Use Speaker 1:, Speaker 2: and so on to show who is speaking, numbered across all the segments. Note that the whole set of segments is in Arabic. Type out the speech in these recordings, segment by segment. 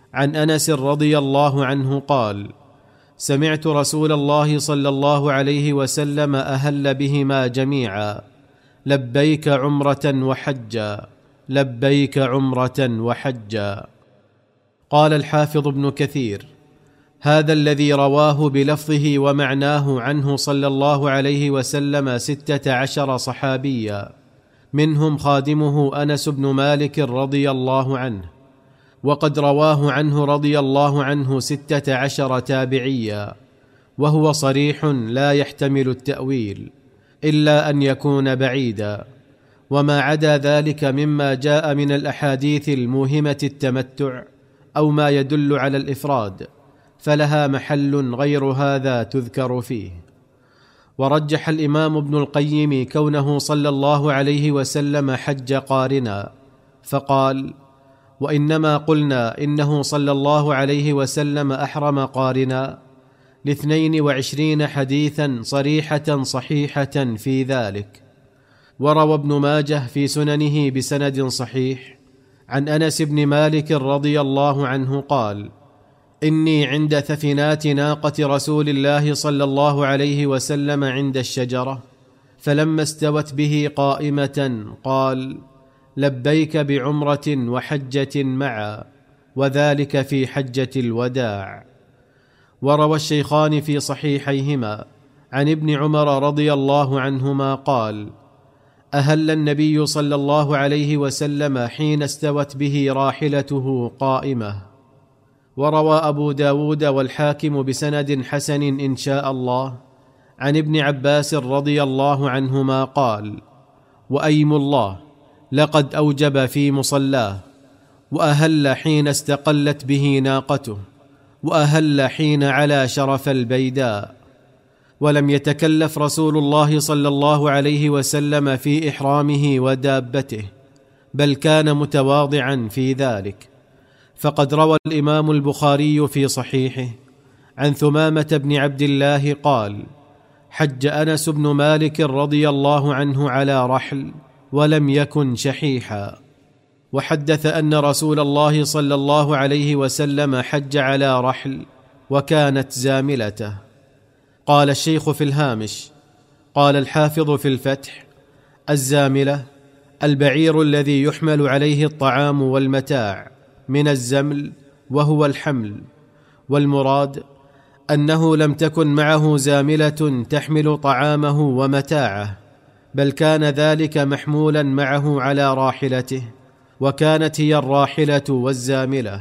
Speaker 1: عن أنس رضي الله عنه قال: سمعت رسول الله صلى الله عليه وسلم أهل بهما جميعا: لبيك عمرة وحجا، لبيك عمرة وحجا. قال الحافظ ابن كثير: هذا الذي رواه بلفظه ومعناه عنه صلى الله عليه وسلم 16 صحابيا، منهم خادمه أنس بن مالك رضي الله عنه، وقد رواه عنه رضي الله عنه 16 تابعيا، وهو صريح لا يحتمل التأويل إلا أن يكون بعيدا، وما عدا ذلك مما جاء من الأحاديث الموهمة التمتع أو ما يدل على الإفراد فلها محل غير هذا تذكر فيه. ورجح الإمام ابن القيم كونه صلى الله عليه وسلم حج قارنا، فقال: وإنما قلنا إنه صلى الله عليه وسلم أحرم قارنا ل22 حديثا صريحة صحيحة في ذلك. وروى ابن ماجه في سننه بسند صحيح عن أنس بن مالك رضي الله عنه قال: إني عند ثفنات ناقة رسول الله صلى الله عليه وسلم عند الشجرة، فلما استوت به قائمة قال: لبيك بعمرة وحجة معا، وذلك في حجة الوداع. وروى الشيخان في صحيحيهما عن ابن عمر رضي الله عنهما قال: أهل النبي صلى الله عليه وسلم حين استوت به راحلته قائمة. وروى أبو داود والحاكم بسند حسن إن شاء الله عن ابن عباس رضي الله عنهما قال: وأيم الله لقد أوجب في مصلاه، وأهل حين استقلت به ناقته، وأهل حين على شرف البيداء. ولم يتكلف رسول الله صلى الله عليه وسلم في إحرامه ودابته، بل كان متواضعا في ذلك. فقد روى الإمام البخاري في صحيحه عن ثمامة بن عبد الله قال: حج أنس بن مالك رضي الله عنه على رحل ولم يكن شحيحا. وحدث أن رسول الله صلى الله عليه وسلم حج على رحل وكانت زاملته. قال الشيخ في الهامش: قال الحافظ في الفتح: الزاملة البعير الذي يحمل عليه الطعام والمتاع من الزمل وهو الحمل، والمراد أنه لم تكن معه زاملة تحمل طعامه ومتاعه، بل كان ذلك محمولا معه على راحلته، وكانت هي الراحلة والزاملة.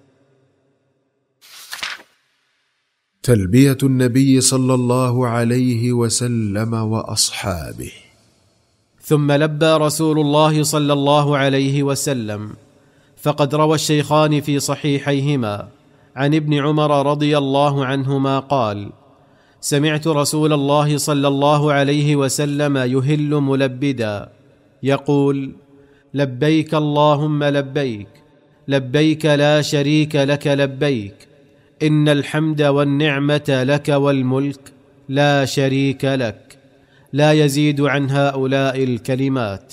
Speaker 2: تلبية النبي صلى الله عليه وسلم وأصحابه.
Speaker 1: ثم لبى رسول الله صلى الله عليه وسلم، فقد روى الشيخان في صحيحيهما عن ابن عمر رضي الله عنهما قال: سمعت رسول الله صلى الله عليه وسلم يهل ملبدا يقول: لبيك اللهم لبيك، لبيك لا شريك لك لبيك، إن الحمد والنعمة لك والملك لا شريك لك، لا يزيد عن هؤلاء الكلمات.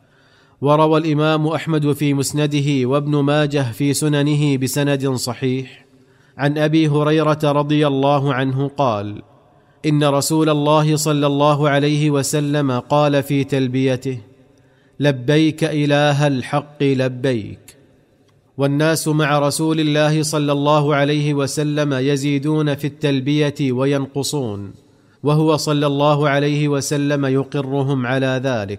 Speaker 1: وروى الإمام أحمد في مسنده وابن ماجه في سننه بسند صحيح عن أبي هريرة رضي الله عنه قال: إن رسول الله صلى الله عليه وسلم قال في تلبيته: لبيك إله الحق لبيك. والناس مع رسول الله صلى الله عليه وسلم يزيدون في التلبية وينقصون، وهو صلى الله عليه وسلم يقرهم على ذلك.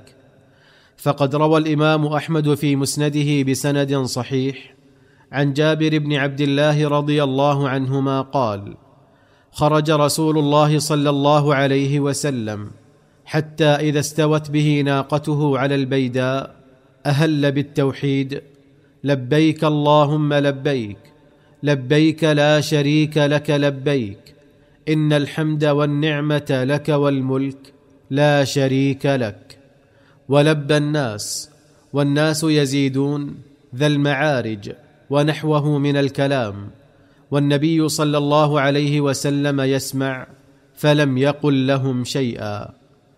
Speaker 1: فقد روى الإمام أحمد في مسنده بسند صحيح عن جابر بن عبد الله رضي الله عنهما قال: خرج رسول الله صلى الله عليه وسلم حتى إذا استوت به ناقته على البيداء أهل بالتوحيد: لبيك اللهم لبيك، لبيك لا شريك لك لبيك، إن الحمد والنعمة لك والملك لا شريك لك. ولبى الناس، والناس يزيدون ذا المعارج ونحوه من الكلام، والنبي صلى الله عليه وسلم يسمع فلم يقل لهم شيئا.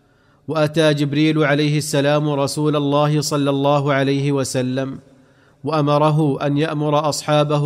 Speaker 1: وأتى جبريل عليه السلام رسول الله صلى الله عليه وسلم وأمره أن يأمر أصحابه